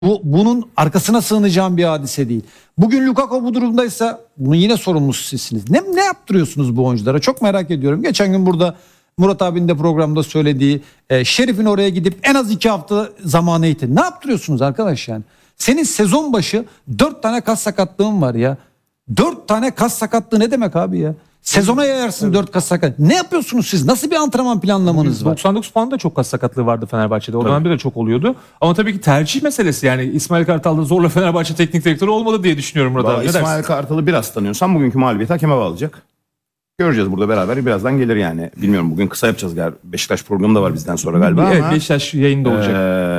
Bunun arkasına sığınacağım bir hadise değil. Bugün Lukaku bu durumdaysa bunun yine sorumlusu sizsiniz. Ne yaptırıyorsunuz bu oyunculara? Çok merak ediyorum. Geçen gün burada Murat abinin de programda söylediği Şerif'in oraya gidip en az 2 hafta zamanı itin. Ne yaptırıyorsunuz arkadaş yani? Senin sezon başı 4 tane kas sakatlığın var ya. 4 tane kas sakatlığı ne demek abi ya? Sezona yayarsın 4 kas sakat. Ne yapıyorsunuz siz? Nasıl bir antrenman planlamanız var? 99 puanda çok kas sakatlığı vardı Fenerbahçe'de. O dönemde de çok oluyordu. Ama tabii ki tercih meselesi. Yani İsmail Kartal'da zorla Fenerbahçe teknik direktörü olmadı diye düşünüyorum Murat abi. İsmail Kartal'ı biraz tanıyorsan bugünkü mağlubiyeti hakeme bağlayacak. Göreceğiz burada beraber. Birazdan gelir yani. Bilmiyorum, bugün kısa yapacağız galiba. Beşiktaş programı da var bizden sonra galiba Evet, ama. Beşiktaş yayında olacak.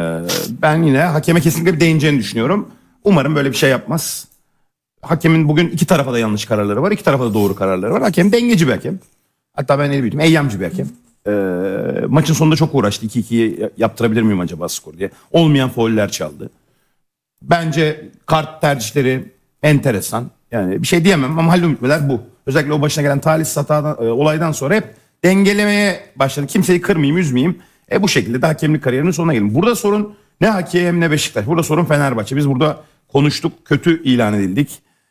Ben yine hakeme kesinlikle bir değineceğini düşünüyorum. Umarım böyle bir şey yapmaz. Hakemin bugün iki tarafa da yanlış kararları var. İki tarafa da doğru kararları var. Hakem dengeci bir hakem. Hatta ben el büyüdüm. Eyyamcı bir hakem. Maçın sonunda çok uğraştı. 2-2'yi yaptırabilir miyim acaba skor diye. Olmayan fauller çaldı. Bence kart tercihleri enteresan. Yani bir şey diyemem ama halletmeler bu. Özellikle o başına gelen talihsiz hatadan, olaydan sonra hep dengelemeye başladı. Kimseyi kırmayayım, üzmeyeyim. Bu şekilde de hakemlik kariyerinin sonuna gelin. Burada sorun ne hakem ne Beşiktaş. Burada sorun Fenerbahçe. Biz burada konuştuk. Kötü ilan edildik.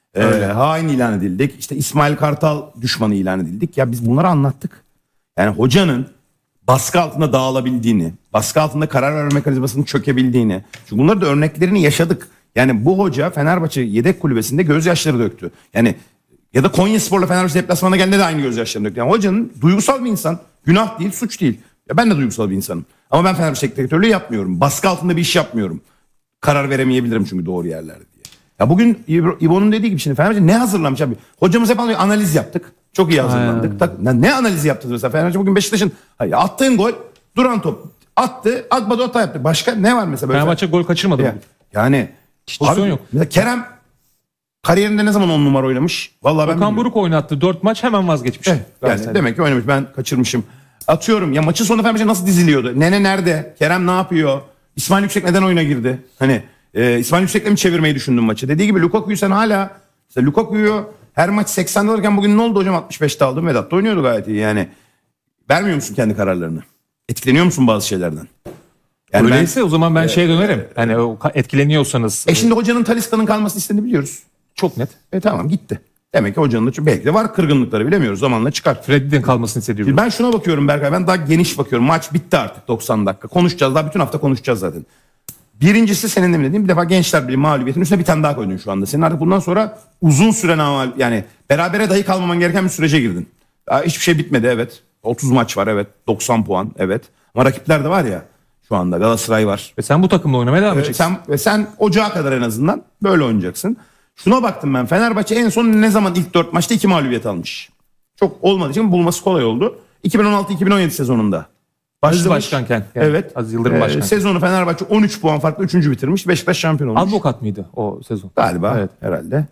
Hain ilan edildik. İşte İsmail Kartal düşmanı ilan edildik. Ya biz bunları anlattık. Yani hocanın baskı altında dağılabildiğini, baskı altında karar verme mekanizmasının çökebildiğini. Çünkü bunları da örneklerini yaşadık. Yani bu hoca Fenerbahçe yedek kulübesinde gözyaşları döktü. Yani ya da Konyaspor'la Fenerbahçe deplasmana geldiğinde de aynı gözyaşlarını döktü. Yani hocanın duygusal bir insan. Günah değil, suç değil. Ya ben de duygusal bir insanım. Ama ben Fenerbahçe teknik direktörlüğü yapmıyorum. Baskı altında bir iş yapmıyorum. Karar veremeyebilirim çünkü doğru yerlerde diye. Ya bugün İbo'nun dediği gibi şimdi Fenerbahçe ne hazırlamış abi? Hocamız hep anlıyor, analiz yaptık. Çok iyi hazırlandık. Ne analizi yaptınız mesela? Fenerbahçe bugün Beşiktaş'ın attığın gol, duran top. Attı, atmadı, hata yaptı. Başka ne var mesela? Fenerbahçe gol kaçırmadı mı? Yani Pozisyon yok. Mesela Kerem kariyerinde ne zaman 10 numara oynamış? Vallahi ben Okan Buruk oynattı 4 maç, hemen vazgeçmiş. Yani demek ki oynamış, ben kaçırmışım. Atıyorum ya, maçın sonunda Fenerbahçe nasıl diziliyordu? Nene nerede? Kerem ne yapıyor? İsmail Yüksek neden oyuna girdi? Hani İsmail Yüksek'le mi çevirmeyi düşündün maçı? Dediği gibi Lukaku'yu sen hala işte Lukaku'yu her maç 80'de alırken bugün ne oldu hocam 65'te aldım. Vedat da oynuyordu gayet iyi yani. Vermiyor musun kendi kararlarını? Etkileniyor musun bazı şeylerden? Yani öyleyse o zaman ben şeye dönerim. Hani etkileniyorsanız. Şimdi hocanın Talisca'nın kalmasını istediğini biliyoruz. Çok net. Tamam, gitti. Demek ki hocanın da belki de var kırgınlıkları, bilemiyoruz, zamanla çıkar. Freddy'den kalmasını hissediyorum. Ben şuna bakıyorum Berkay, ben daha geniş bakıyorum. Maç bitti artık, 90 dakika. Konuşacağız, daha bütün hafta konuşacağız zaten. Birincisi senin de mi dediğin, bir defa Gençler Birliği mağlubiyetin üstüne bir tane daha koydun şu anda. Senin artık bundan sonra uzun süren yani berabere dahi kalmaman gereken bir sürece girdin. Daha hiçbir şey bitmedi, evet. 30 maç var, evet. 90 puan, evet. Ama rakipler de var ya şu anda, Galatasaray var. Ve sen bu takımla oynamaya devam edeceksin. Sen ocağa kadar en azından böyle oynayacaksın. Şuna baktım ben, Fenerbahçe en son ne zaman ilk 4 maçta 2 mağlubiyet almış. Çok olmadığı için bulması kolay oldu. 2016-2017 sezonunda. Aziz Başkanken. Yani evet. Aziz Yıldırım Başkan. Sezonu Fenerbahçe 13 puan farklı 3. bitirmiş. Beşiktaş şampiyon olmuş. Advokat mıydı o sezon? Galiba, evet. Herhalde.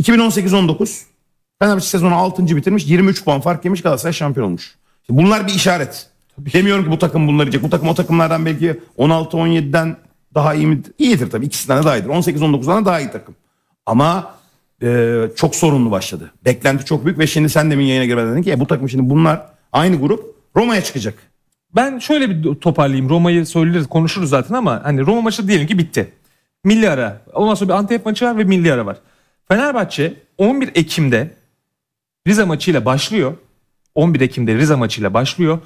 2018-19 Fenerbahçe sezonu 6. bitirmiş. 23 puan fark yemiş, Galatasaray şampiyon olmuş. Şimdi bunlar bir işaret. Demiyorum ki bu takım bunları yiyecek. Bu takım o takımlardan belki 16-17'den daha iyi mi? İyidir tabii. İkisinden de daha iyidir. 18-19'dan da daha iyi takım. Ama çok sorunlu başladı. Beklenti çok büyük ve şimdi sen demin yayına girmeden dedin ki bu takım, şimdi bunlar aynı grup Roma'ya çıkacak. Ben şöyle bir toparlayayım. Roma'yı söyleriz, konuşuruz zaten ama hani Roma maçı diyelim ki bitti. Milli ara. Ondan sonra bir Antep maçı var ve milli ara var. Fenerbahçe 11 Ekim'de Rize maçıyla başlıyor. 11 Ekim'de Rize maçıyla başlıyor.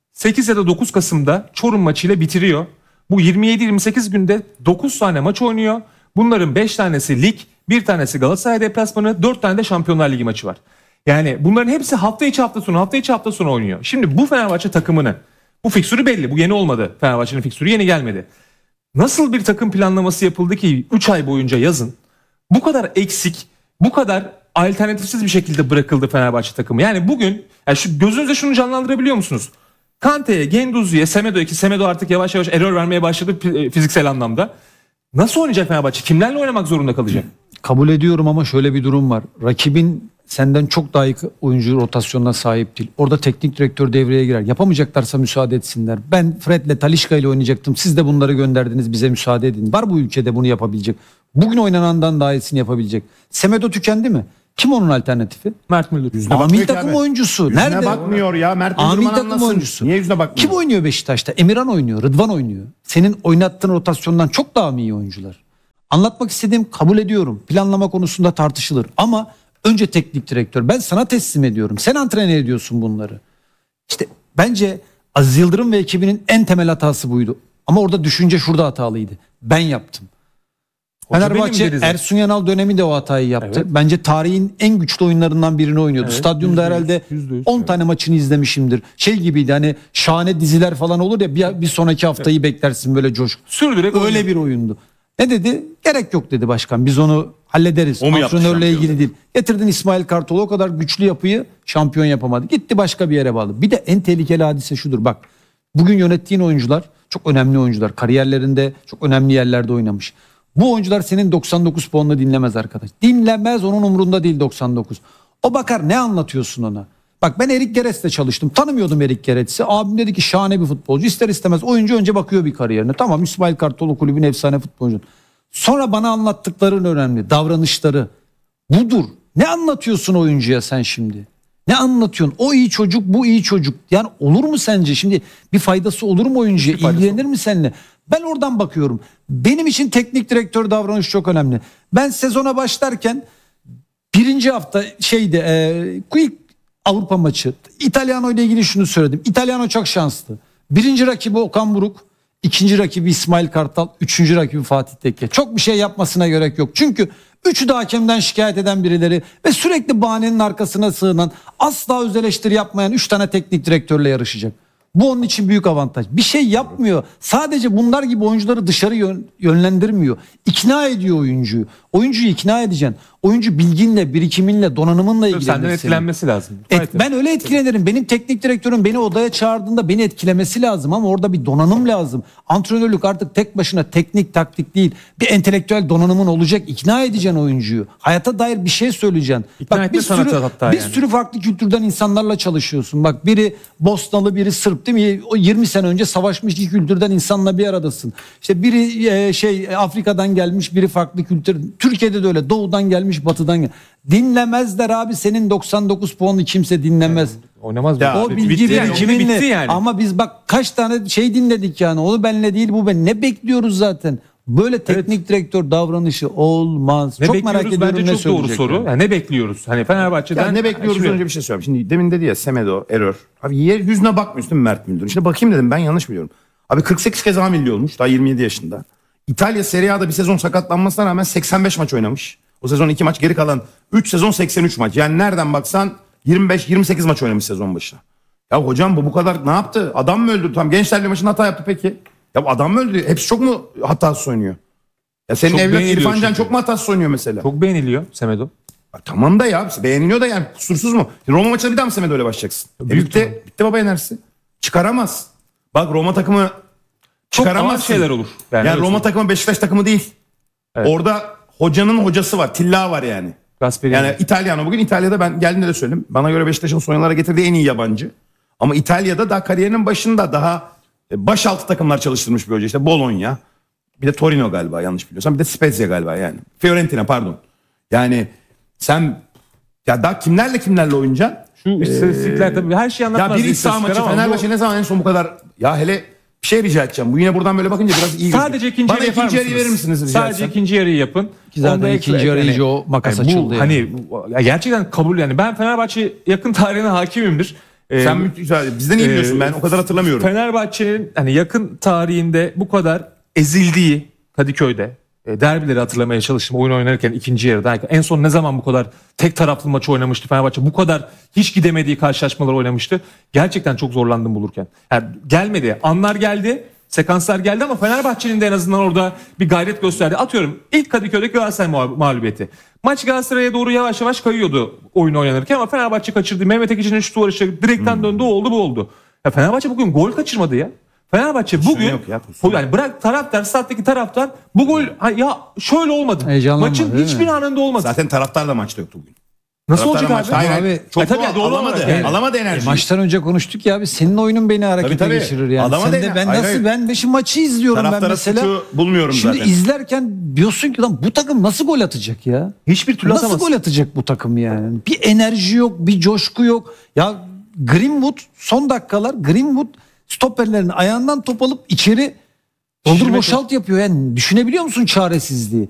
8 ya da 9 Kasım'da Çorum maçıyla bitiriyor. Bu 27-28 günde 9 tane maç oynuyor. Bunların 5 tanesi lig, 1 tanesi Galatasaray deplasmanı, 4 tane de Şampiyonlar Ligi maçı var. Yani bunların hepsi hafta içi hafta sonu oynuyor. Şimdi bu Fenerbahçe takımını, bu fiksürü belli. Bu yeni olmadı. Fenerbahçe'nin fiksürü yeni gelmedi. Nasıl bir takım planlaması yapıldı ki 3 ay boyunca yazın bu kadar eksik, bu kadar alternatifsiz bir şekilde bırakıldı Fenerbahçe takımı. Yani bugün şu gözünüzde şunu canlandırabiliyor musunuz? Kante'ye, Gendouzi'ye, Semedo'ya, ki Semedo artık yavaş yavaş error vermeye başladı fiziksel anlamda. Nasıl oynayacak Fenerbahçe? Kimlerle oynamak zorunda kalacak? Kabul ediyorum ama şöyle bir durum var. Rakibin senden çok daha iyi oyuncu rotasyonuna sahip değil. Orada teknik direktör devreye girer. Yapamayacaklarsa müsaade etsinler. Ben Fred'le Talisca ile oynayacaktım. Siz de bunları gönderdiniz, bize müsaade edin. Var bu ülkede bunu yapabilecek. Bugün oynanandan daha iyisini yapabilecek. Semedo tükendi mi? Kim onun alternatifi? Mert Müldür. Amil takım oyuncusu. Yüzüne Nerede? bakmıyor ya. Mert Amil Müldürman takım anlasın. oyuncusu. Niye yüzüne bakmıyor? Kim oynuyor Beşiktaş'ta? Emirhan oynuyor, Rıdvan oynuyor. Senin oynattığın rotasyondan çok daha mı iyi oyuncular? Anlatmak istediğim, kabul ediyorum. Planlama konusunda tartışılır ama önce teknik direktör. Ben sana teslim ediyorum. Sen antrenör ediyorsun bunları. İşte bence Aziz Yıldırım ve ekibinin en temel hatası buydu. Ama orada düşünce şurada hatalıydı. Ben yaptım. Hoca Fenerbahçe benim dedi zaten. Ersun Yanal dönemi de o hatayı yaptı. Evet. Bence tarihin en güçlü oyunlarından birini oynuyordu. Evet, Stadyumda %100, herhalde %100. 10 tane maçını izlemişimdir. Şey gibiydi, hani şahane diziler falan olur ya, bir sonraki haftayı beklersin böyle coşku. Sürdürerek Öyle oynuyor. bir oyundu. Ne dedi? Gerek yok dedi başkan. Biz onu hallederiz. O mu yaptı Antrenörle şampiyon? ilgili değil. Getirdin İsmail Kartal'ı, o kadar güçlü yapıyı şampiyon yapamadı. Gitti başka bir yere bağlı. Bir de en tehlikeli hadise şudur. Bak, bugün yönettiğin oyuncular çok önemli oyuncular. Kariyerlerinde çok önemli yerlerde oynamış. Bu oyuncular senin 99 puanını dinlemez arkadaş. Dinlemez, onun umurunda değil 99. O bakar ne anlatıyorsun ona. Bak, ben Erik Geres'le çalıştım. Tanımıyordum Erik Geres'i. Abim dedi ki şahane bir futbolcu. İster istemez oyuncu önce bakıyor bir kariyerine. Tamam, İsmail Kartal kulübün efsane futbolcu. Sonra bana anlattıkların önemli. Davranışları. Budur. Ne anlatıyorsun oyuncuya sen şimdi? Ne anlatıyorsun? O iyi çocuk, bu iyi çocuk. Yani olur mu sence? Şimdi bir faydası olur mu oyuncuya? İlgilenir mi seninle? Ben oradan bakıyorum. Benim için teknik direktör davranışı çok önemli. Ben sezona başlarken birinci hafta ilk Avrupa maçı İtalyano ile ilgili şunu söyledim. İtalyano çok şanslı. Birinci rakibi Okan Buruk, ikinci rakibi İsmail Kartal, üçüncü rakibi Fatih Tekke. Çok bir şey yapmasına gerek yok. Çünkü üçü de hakemden şikayet eden birileri ve sürekli bahanenin arkasına sığınan, asla öz eleştiri yapmayan 3 tane teknik direktörle yarışacak. Bu onun için büyük avantaj. Bir şey yapmıyor. Sadece bunlar gibi oyuncuları dışarı yönlendirmiyor. İkna ediyor oyuncuyu. Oyuncuyu ikna edeceksin. Oyuncu bilginle, birikiminle, donanımınla ilgilenir. Senden senin. etkilenmesi lazım. Gayet Ben öyle etkilenirim. Benim teknik direktörüm beni odaya çağırdığında beni etkilemesi lazım ama orada bir donanım lazım. Antrenörlük artık tek başına teknik, taktik değil. Bir entelektüel donanımın olacak. İkna edeceksin oyuncuyu. Hayata dair bir şey söyleyeceksin. İkna etme bir sanatı hatta bir yani. sürü farklı kültürden insanlarla çalışıyorsun. Bak, biri Bosnalı, biri Sırp, değil mi? O 20 sene önce savaşmış iki kültürden insanla bir aradasın. İşte biri Afrika'dan gelmiş, biri farklı kültür. Türkiye'de de öyle. Doğudan gelmiş, batıdan gelmiş. Dinlemezler abi, senin 99 puanını kimse dinlemez. oynamaz mı? Ya O abi, bilgi bitti yani, birikiminle. bitti yani. Ama biz bak kaç tane şey dinledik yani. Onu benle değil, bu ben. Ne bekliyoruz zaten? Böyle teknik direktör davranışı olmaz. Ne çok bekliyoruz? merak ediyorum Bence ne çok doğru söyleyecek soru. yani. Yani ne bekliyoruz? Hani Fenerbahçe'den Ya ne bekliyoruz Şimdi- önce bir şey söyleyeyim. Şimdi demin dedi ya Semedo, error. Abi yüzüne bakmıyorsun değil mi Mert Müldür'ün? Şimdi bakayım dedim, ben yanlış biliyorum. Abi 48 kez A milli olmuş daha 27 yaşında. İtalya Serie A'da bir sezon sakatlanmasına rağmen 85 maç oynamış. O sezon 2 maç, geri kalan 3 sezon 83 maç. Yani nereden baksan 25-28 maç oynamış sezon başına. Ya hocam bu kadar ne yaptı? Adam mı öldü? Tam Gençlerle maçında hata yaptı peki. Ya adam mı öldü? Hepsi çok mu hatasız oynuyor? Ya senin Çok evlat beğeniliyor İrfan Can çünkü. çok mu hatasız oynuyor mesela? Çok beğeniliyor Semedo. Ya tamam da ya beğeniliyor da yani kusursuz mu? Roma maçında bir daha mı Semedo öyle başlayacaksın? Büyük Bitti baba enerjisi. Çıkaramaz. Bak Roma takımı Çok ağır çıkaramaz şeyler olur. Yani öyle Roma söyleyeyim. takımı Beşiktaş takımı değil. Evet. Orada hocanın hocası var. Tilla var yani. Gasperini. Yani İtalyano bugün İtalya'da ben geldiğinde de söyledim. Bana göre Beşiktaş'ın son yıllara getirdiği en iyi yabancı. Ama İtalya'da daha kariyerinin başında daha başaltı takımlar çalıştırmış bir hoca. İşte Bologna. Bir de Torino galiba yanlış biliyorsam. Bir de Spezia galiba yani. Fiorentina pardon. Yani sen ya daha kimlerle oynayacaksın? Şu istatistikler tabii her şeyi anlatmaz. Ya bir iç saha istatistikler maçı ama Fenerbahçe ne zaman en son bu kadar ya hele bir şey rica edeceğim. Bu yine buradan böyle bakınca biraz iyi Sadece gözüküyor. ikinci Bana yarı yapar ikinci yarıyı mısınız? verir misiniz rica Sadece etsem? ikinci yarıyı yapın. Ki zaten Onda ikinci yarı iyice o makas bu açıldı yani. Hani ya gerçekten kabul yani. Ben Fenerbahçe yakın tarihine hakimimdir. Sen bizden iyi biliyorsun, ben o kadar hatırlamıyorum. Fenerbahçe'nin hani yakın tarihinde bu kadar ezildiği Kadıköy'de derbileri hatırlamaya çalıştım oyun oynarken ikinci yarıda. En son ne zaman bu kadar tek taraflı maç oynamıştı Fenerbahçe? Bu kadar hiç gidemediği karşılaşmalar oynamıştı. Gerçekten çok zorlandım bulurken. Yani gelmedi. Anlar geldi. Sekanslar geldi ama Fenerbahçe'nin de en azından orada bir gayret gösterdi. Atıyorum ilk Kadıköy'deki Galatasaray mağlubiyeti. Maç Galatasaray'a doğru yavaş yavaş kayıyordu oyun oynanırken ama Fenerbahçe kaçırdı. Mehmet Ekici'nin şutu var işte direkten döndü, o oldu bu oldu. Ya Fenerbahçe bugün gol kaçırmadı ya. Fenerbahçe bugün yok ya, pozisyon yani bırak taraftar, stat'taki taraftar bu gol ya şöyle olmadı. Heyecanlanmadı, Maçın değil hiçbir mi? anında olmadı. Zaten taraftar da maçta yoktu bugün. Nasıl Taraftar olacak da abi? maçta- Hayır, Abi, hayır. Çok tabii, doğal, doğru alamadı. olarak yani. Alamadı enerjiyi. Maçtan önce konuştuk ya abi, senin oyunun beni harekete Tabii. geçirir yani. Adama Sen değme. de ben Hayır, nasıl hayır. ben şimdi maçı izliyorum ben Taraftara mesela. suçu bulmuyorum Şimdi zaten. izlerken diyorsun ki lan bu takım nasıl gol atacak ya? Hiçbir türlü Nasıl atamaz. gol atacak bu takım yani? Bir enerji yok, bir coşku yok. Ya Greenwood son dakikalar Greenwood stoperlerin ayağından top alıp içeri doldur Şişirmek boşalt yapıyor yani. Düşünebiliyor musun çaresizliği?